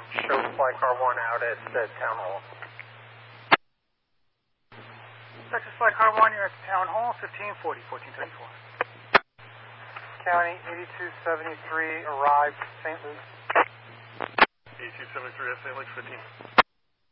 Show Fly Car 1 out at Town Hall. Texas Fly Car 1, you're at the Town Hall, 1540, 1434. County 8273 arrived St. Luke's. 8273 at St. Luke's, 15.